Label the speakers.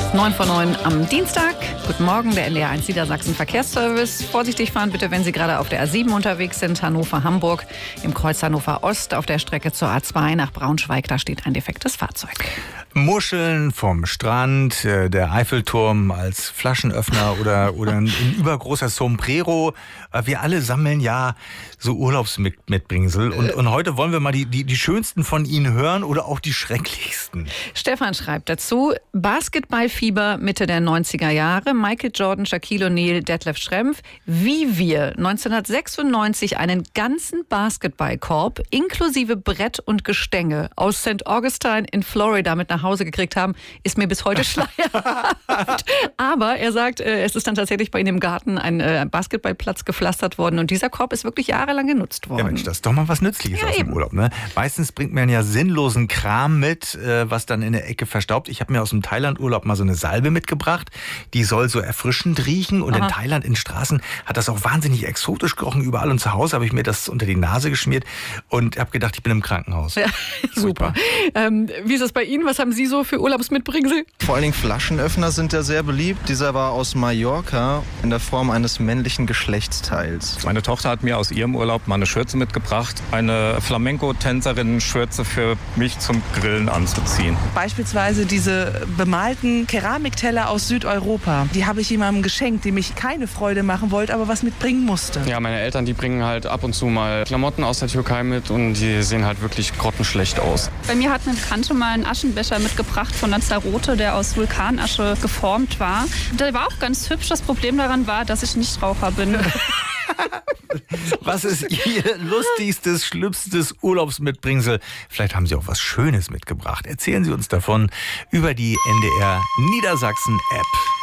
Speaker 1: 9:09 am Dienstag. Guten Morgen, der NDR 1 Niedersachsen Verkehrsservice. Vorsichtig fahren bitte, wenn Sie gerade auf der A7 unterwegs sind, Hannover-Hamburg, im Kreuz Hannover-Ost, auf der Strecke zur A2 nach Braunschweig. Da steht ein defektes Fahrzeug.
Speaker 2: Muscheln vom Strand, der Eiffelturm als Flaschenöffner oder ein übergroßer Sombrero. Wir alle sammeln ja so Urlaubsmitbringsel. Und heute wollen wir mal die schönsten von Ihnen hören oder auch die schrecklichsten.
Speaker 1: Stefan schreibt dazu: Basketballfieber Mitte der 90er Jahre. Michael Jordan, Shaquille O'Neal, Detlef Schrempf. Wie wir 1996 einen ganzen Basketballkorb inklusive Brett und Gestänge aus St. Augustine in Florida mit nach Hause gekriegt haben, ist mir bis heute schleierhaft. Aber er sagt, es ist dann tatsächlich bei ihm im Garten ein Basketballplatz gepflastert worden und dieser Korb ist wirklich jahrelang genutzt worden.
Speaker 2: Ja Mensch, das ist doch mal was Nützliches aus dem Urlaub. Ne? Meistens bringt man ja sinnlosen Kram mit, was dann in der Ecke verstaubt. Ich habe mir aus dem Thailand-Urlaub mal so eine Salbe mitgebracht, die soll so erfrischend riechen und in Thailand in Straßen hat das auch wahnsinnig exotisch gerochen überall und zu Hause habe ich mir das unter die Nase geschmiert und habe gedacht, ich bin im Krankenhaus.
Speaker 1: Ja, super. Wie ist das bei Ihnen? Was haben Sie so für Urlaubsmitbringsel?
Speaker 3: Vor allen Dingen Flaschenöffner sind ja sehr beliebt. Dieser war aus Mallorca in der Form eines männlichen Geschlechtsteils.
Speaker 4: Meine Tochter hat mir aus ihrem Urlaub mal eine Schürze mitgebracht. Eine Flamenco-Tänzerin-Schürze für mich zum Grillen anzuziehen.
Speaker 5: Beispielsweise diese bemalten Keramikteller aus Südeuropa. Die habe ich jemandem geschenkt, dem ich keine Freude machen wollte, aber was mitbringen musste.
Speaker 6: Ja, meine Eltern, die bringen halt ab und zu mal Klamotten aus der Türkei mit und die sehen halt wirklich grottenschlecht aus.
Speaker 7: Bei mir hat eine Bekannte mal einen Aschenbecher mitgebracht von Lanzarote, der aus Vulkanasche geformt war. Der war auch ganz hübsch. Das Problem daran war, dass ich Nichtraucher bin.
Speaker 2: Was ist Ihr lustigstes, schlimmstes Urlaubsmitbringsel? Vielleicht haben Sie auch was Schönes mitgebracht. Erzählen Sie uns davon über die NDR Niedersachsen App.